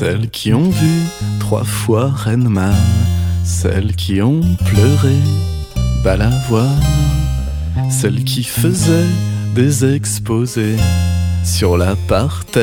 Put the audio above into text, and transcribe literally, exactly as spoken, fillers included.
Celles qui ont vu trois fois Rainman, celles qui ont pleuré Balavoine, celles qui faisaient des exposés sur la parterre